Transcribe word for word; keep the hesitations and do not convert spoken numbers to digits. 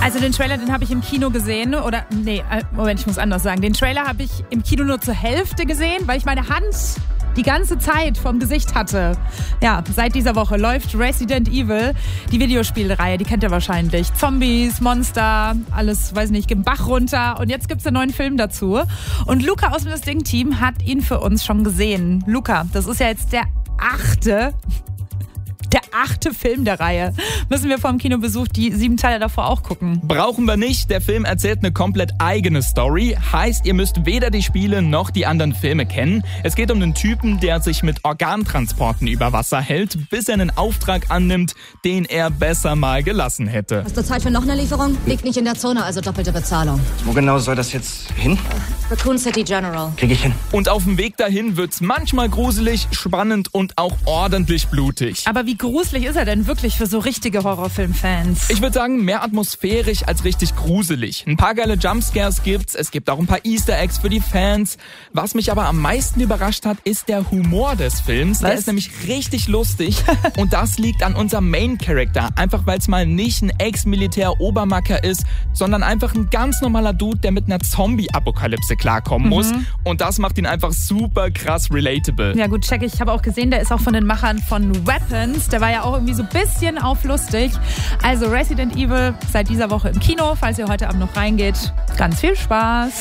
Also den Trailer, den habe ich im Kino gesehen. Oder, nee, Moment, ich muss anders sagen. Den Trailer habe ich im Kino nur zur Hälfte gesehen, weil ich meine Hand die ganze Zeit vom Gesicht hatte. Ja, seit dieser Woche läuft Resident Evil, die Videospielreihe, die kennt ihr wahrscheinlich. Zombies, Monster, alles, weiß nicht, geht den Bach runter. Und jetzt gibt's einen neuen Film dazu. Und Luca aus dem Das Ding-Team hat ihn für uns schon gesehen. Luca, das ist ja jetzt der achte... Der achte Film der Reihe. Müssen wir vor dem Kinobesuch die sieben Teile davor auch gucken? Brauchen wir nicht. Der Film erzählt eine komplett eigene Story. Heißt, ihr müsst weder die Spiele noch die anderen Filme kennen. Es geht um einen Typen, der sich mit Organtransporten über Wasser hält, bis er einen Auftrag annimmt, den er besser mal gelassen hätte. Hast du Zeit für noch eine Lieferung? Liegt nicht in der Zone, also doppelte Bezahlung. Wo genau soll das jetzt hin? Raccoon City General. Krieg ich hin. Und auf dem Weg dahin wird's manchmal gruselig, spannend und auch ordentlich blutig. Aber wie gruselig ist er denn wirklich für so richtige Horrorfilmfans? Ich würde sagen, mehr atmosphärisch als richtig gruselig. Ein paar geile Jumpscares gibt's, es gibt auch ein paar Easter Eggs für die Fans. Was mich aber am meisten überrascht hat, ist der Humor des Films. Was? Der ist nämlich richtig lustig und das liegt an unserem Main-Character. Einfach weil es mal nicht ein Ex-Militär-Obermacker ist, sondern einfach ein ganz normaler Dude, der mit einer Zombie-Apokalypse klarkommen muss. Mhm. Und das macht ihn einfach super krass relatable. Ja gut, check ich. Ich habe auch gesehen, der ist auch von den Machern von Weapons. Der war ja auch irgendwie so ein bisschen auf lustig. Also Resident Evil seit dieser Woche im Kino. Falls ihr heute Abend noch reingeht, ganz viel Spaß.